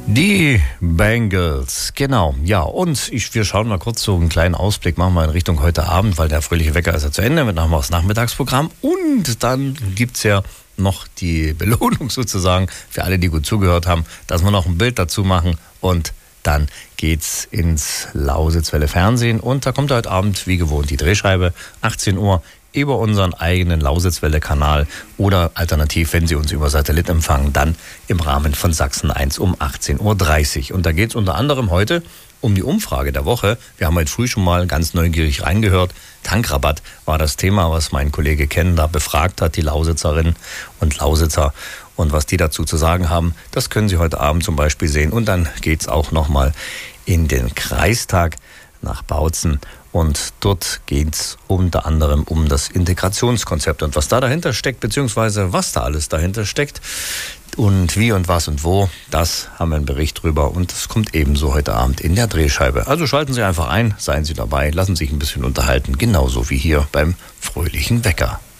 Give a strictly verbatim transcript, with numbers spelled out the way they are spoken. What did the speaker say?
Die Bengals, genau. Ja, und ich, wir schauen mal kurz so einen kleinen Ausblick, machen wir in Richtung heute Abend, weil der fröhliche Wecker ist ja zu Ende, mit noch das Nachmittagsprogramm. Und dann gibt es ja noch die Belohnung sozusagen für alle, die gut zugehört haben, dass wir noch ein Bild dazu machen und dann geht's ins Lausitzwelle Fernsehen. Und da kommt heute Abend, wie gewohnt, die Drehscheibe, achtzehn Uhr, über unseren eigenen Lausitzwelle-Kanal oder alternativ, wenn Sie uns über Satellit empfangen, dann im Rahmen von Sachsen eins um achtzehn Uhr dreißig. Und da geht es unter anderem heute um die Umfrage der Woche. Wir haben heute früh schon mal ganz neugierig reingehört. Tankrabatt war das Thema, was mein Kollege Ken da befragt hat, die Lausitzerinnen und Lausitzer. Und was die dazu zu sagen haben, das können Sie heute Abend zum Beispiel sehen. Und dann geht es auch nochmal in den Kreistag nach Bautzen. Und dort geht es unter anderem um das Integrationskonzept und was da dahinter steckt, beziehungsweise was da alles dahinter steckt und wie und was und wo, das haben wir einen Bericht drüber und das kommt ebenso heute Abend in der Drehscheibe. Also schalten Sie einfach ein, seien Sie dabei, lassen Sie sich ein bisschen unterhalten, genauso wie hier beim fröhlichen Wecker.